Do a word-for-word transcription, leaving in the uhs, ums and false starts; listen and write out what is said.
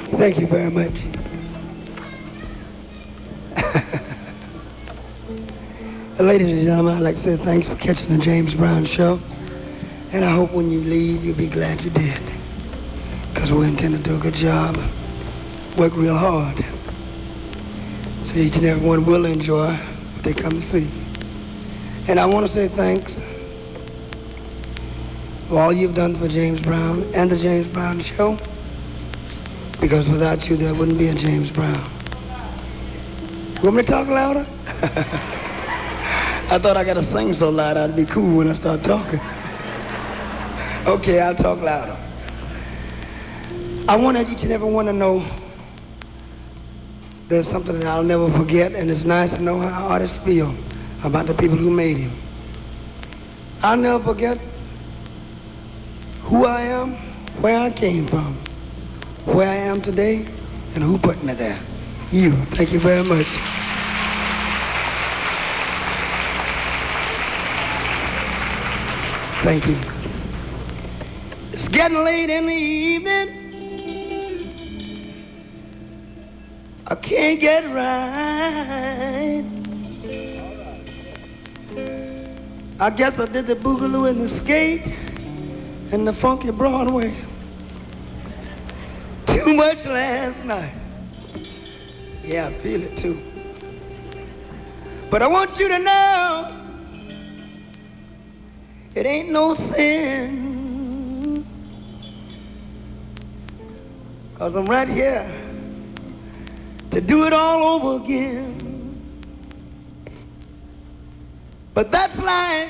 Thank you very much. Ladies and gentlemen, I'd like to say thanks for catching the James Brown Show. And I hope when you leave, you'll be glad you did. Because we intend to do a good job, work real hard. So each and every one will enjoy what they come to see. And I want to say thanks for all you've done for James Brown and the James Brown Show. Because without you, there wouldn't be a James Brown. You want me to talk louder? I thought I got to sing so loud I'd be cool when I start talking. Okay, I'll talk louder. I wanted each and every one to know there's something that I'll never forget, and it's nice to know how artists feel about the people who made him. I'll never forget who I am, where I came from, where I am today, and who put me there. You. Thank you very much. Thank you. It's getting late in the evening. I can't get right. I guess I did the boogaloo and the skate and the funky Broadway too much last night. Yeah, I feel it too. But I want you to know it ain't no sin, 'cause I'm right here to do it all over again. But that's life.